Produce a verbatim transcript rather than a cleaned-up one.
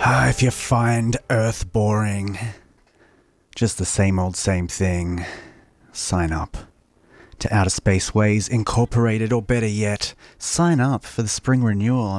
Ah, if you find Earth boring, just the same old same thing, sign up to Outer Space Ways Incorporated, or better yet, sign up for the spring renewal.